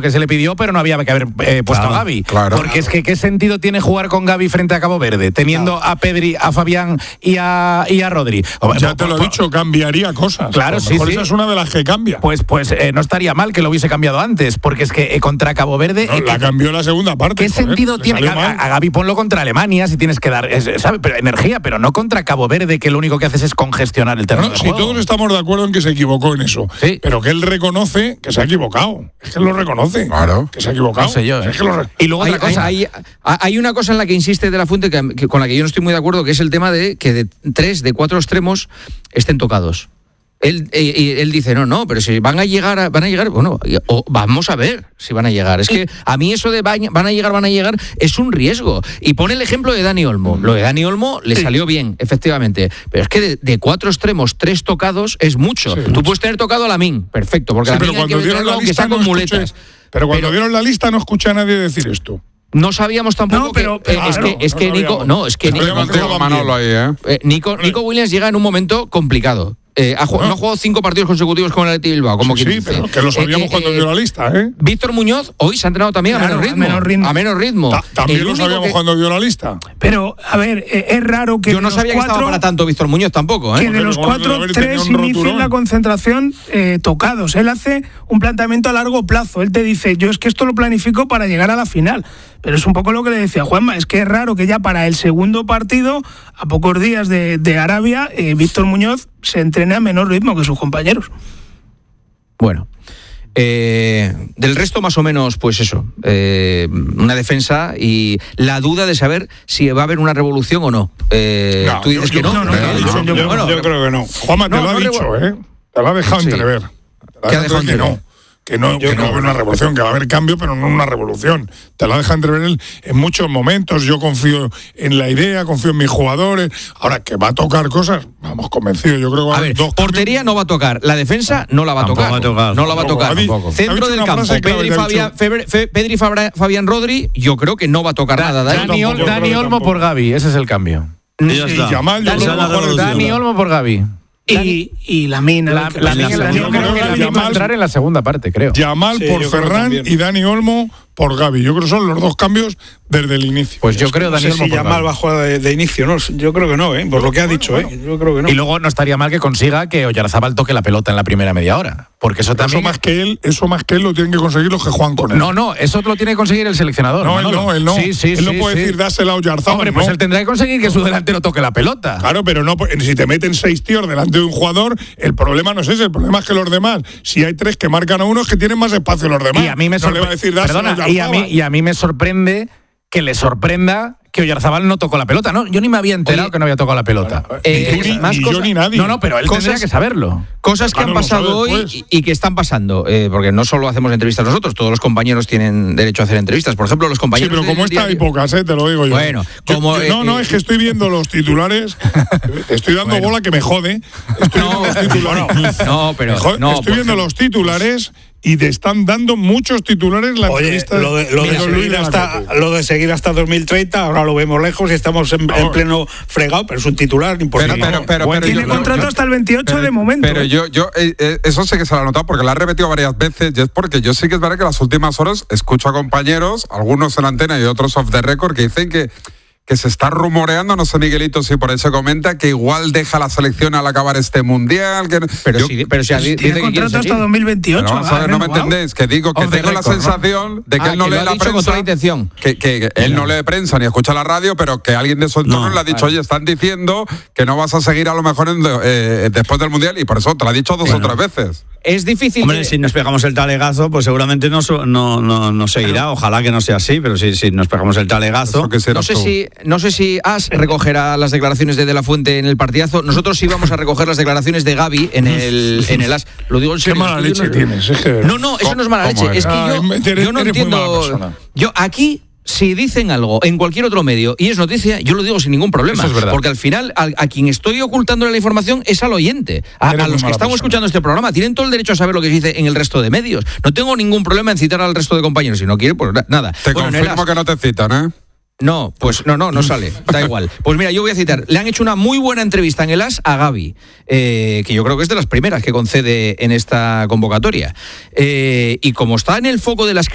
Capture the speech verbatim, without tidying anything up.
que se le pidió, pero no había que haber eh, puesto claro, a Gavi. Claro. Porque es que ¿qué sentido tiene jugar con Gavi frente a Cabo Verde, teniendo claro. a Pedri, a Fabián y a, y a Rodri? Ya te lo he dicho, cambiaría cosas. Claro, sí, sí. Esa es una de las que cambia. Pues, pues eh, no estaría mal que lo hubiese cambiado antes, porque es que eh, contra Cabo Verde... No, eh, la cambió en la segunda parte. ¿Qué joder, sentido tiene? A, a Gavi ponlo contra Alemania, si tienes que dar ¿sabe? Pero energía, pero no contra Cabo Verde, que lo único que haces es congestionar el terreno. No, si todos estamos de acuerdo en que se equivocó en eso, sí. pero que él reconoce que se ha equivocado. Es que él lo reconoce. Claro. Que se ha equivocado. No sé yo. ¿eh? Es que lo... Y luego otra hay, cosa. Hay, hay, hay una cosa en la que insiste De la Fuente que, que, con la que yo no estoy muy de acuerdo, que es el tema de que de tres, de cuatro extremos estén tocados. Él, él, él dice, no, no, pero si van a llegar, a, van a llegar, bueno, o vamos a ver si van a llegar. Es que a mí eso de van a llegar, van a llegar, es un riesgo. Y pone el ejemplo de Dani Olmo. Lo de Dani Olmo le salió bien, efectivamente. Pero es que de, de cuatro extremos, tres tocados es mucho. Sí, Tú mucho. puedes tener tocado a Lamine, perfecto, porque sí, Lamine hay que meterlo aunque sea con no muletas. Escuché, pero cuando pero, vieron la lista no escuché a nadie decir esto. No sabíamos tampoco no, pero, que, pero, es claro, que es que no Nico, no, es que Nico, Nico, Manolo ahí, ¿eh? Eh, Nico, Nico Williams llega en un momento complicado. Eh, ha, no. no ha jugado cinco partidos consecutivos con el Athletic Bilbao, como sí, que sí, dice. pero que lo sabíamos eh, cuando dio eh, la lista, ¿eh? Víctor Muñoz hoy se ha entrenado también claro, a menos ritmo. A menos ritmo. A menos ritmo. Ta también lo sabíamos que... cuando dio la lista. Pero, a ver, eh, es raro que Yo no sabía cuatro, que estaba para tanto Víctor Muñoz tampoco, ¿eh? Que de los cuatro, tres inicien la concentración eh, tocados. Él hace un planteamiento a largo plazo. Él te dice, yo es que esto lo planifico para llegar a la final. Pero es un poco lo que le decía Juanma, es que es raro que ya para el segundo partido, a pocos días de, de Arabia, eh, Víctor Muñoz se entrene a menor ritmo que sus compañeros. Bueno, eh, del resto más o menos, pues eso, eh, una defensa y la duda de saber si va a haber una revolución o no. Eh, no tú dices yo, que no. No, no, no, no, yo, yo, yo, bueno, yo creo que no. Juanma, te no, lo ha no dicho, ¿eh? Te lo ha dejado sí. entrever. Te lo ha dejado que no. Que no, que no va a haber una revolución, que va a haber cambio, pero no una revolución. Te la deja entrever él en muchos momentos. Yo confío en la idea, confío en mis jugadores. Ahora, que va a tocar cosas, vamos, convencido. Yo creo que va a haber dos portería cambios. No va a tocar. La defensa no la va a tocar. Va a tocar. No la va a tocar. Tampoco. Centro del campo, Pedri, Fabián, Pedri, Fabián, Rodri, yo creo que no va a tocar da, nada. Dani, Ol, Dani Olmo por Gavi, ese es el cambio. Sí, y Yamal, yo Dani, Olmo, Dani Olmo por Gavi. Y, y Lamine la, la, la, la, la, yo creo que Lamine va a entrar en la segunda parte, creo. Yamal sí, por Ferran y Dani Olmo por Gavi. Yo creo que son los dos cambios desde el inicio. Pues yo creo no Dani sé Olmo si Yamal va a jugar de, de inicio, ¿no? Yo creo que no, ¿eh? Por lo que ha dicho, bueno, ¿eh? Yo creo que no. Y luego no estaría mal que consiga que Oyarzabal toque la pelota en la primera media hora. Porque eso también. Eso más que él, eso más que él lo tienen que conseguir los que juegan con él. No, no, eso lo tiene que conseguir el seleccionador. No, él no, él no. Sí, sí, él sí, no puede sí. decir dásela a Oyarzabal. Hombre, pues no. él tendrá que conseguir que su delantero toque la pelota. Claro, pero no, si te meten seis tíos delante de un jugador, el problema no es ese, el problema es que los demás, si hay tres que marcan a uno, es que tienen más espacio los demás. Y a mí me no le va a decir dásela a Oyarzabal. Y a mí, y a mí me sorprende que le sorprenda que Oyarzabal no tocó la pelota. No, yo ni me había enterado Oye, que no había tocado la pelota. Bueno, eh, ni, ni, más ni cosas, yo ni nadie. No, no, pero él cosas, tendría que saberlo. Cosas que ah, han no pasado hoy y, y que están pasando, eh, porque no solo hacemos entrevistas nosotros, todos los compañeros tienen derecho a hacer entrevistas. Por ejemplo, los compañeros. Sí, pero como esta hay pocas, eh, te lo digo yo. Bueno, yo, como, yo, no, eh, no, es que estoy viendo los titulares, estoy dando bueno. bola que me jode. Estoy no, viendo los titulares. No, pero. Jode, no, estoy viendo los titulares. Y te están dando muchos titulares la Oye, entrevista lo de, lo, de de seguir hasta, lo de seguir hasta dos mil treinta, ahora lo vemos lejos y estamos en, en pleno fregado, pero es un titular importante. Pero, pero, pero, bueno, pero, tiene yo, contrato yo, hasta el veintiocho pero, de momento. Pero yo, yo eh, eh, eso sí que se lo he notado porque lo ha repetido varias veces y es porque yo sí que es verdad que las últimas horas escucho a compañeros, algunos en la antena y otros off the record, que dicen que que se está rumoreando, no sé Miguelito si por eso comenta, que igual deja la selección al acabar este mundial. Que, pero yo, sí, pero si tiene dice contrato que hasta dos mil veintiocho. Pero vamos a ver, no me entendéis, que digo que tengo la sensación ¿no? de que ah, él no que lee la prensa. La intención. Que, que, que él no lee prensa ni escucha la radio, pero que alguien de su entorno no, le ha dicho, vale. oye, están diciendo que no vas a seguir a lo mejor en, eh, después del mundial, y por eso te lo ha dicho dos bueno. o tres veces. Es difícil. Hombre, que... si nos pegamos el talegazo, pues seguramente no, no, no, no seguirá. Ojalá que no sea así, pero si, si nos pegamos el talegazo. No sé, si, no sé si As recogerá las declaraciones de De la Fuente en el partidazo. Nosotros sí vamos a recoger las declaraciones de Gavi en el, en el As. Lo digo en serio. Qué mala leche no, tienes. Es que... No, no, eso no es mala leche. Es que yo, ah, eres, yo no entiendo. Yo aquí. Si dicen algo en cualquier otro medio y es noticia, yo lo digo sin ningún problema. Eso es verdad. Porque al final, a, a quien estoy ocultándole la información es al oyente. A, a los que estamos persona. escuchando este programa. Tienen todo el derecho a saber lo que se dice en el resto de medios. No tengo ningún problema en citar al resto de compañeros. Si no quiere, pues nada. Te bueno, confirmo As... que no te citan, ¿eh? No, pues no, no, no sale, da igual. Pues mira, yo voy a citar, le han hecho una muy buena entrevista en el As a Gavi, eh, que yo creo que es de las primeras que concede en esta convocatoria. Eh, y como está en el foco de las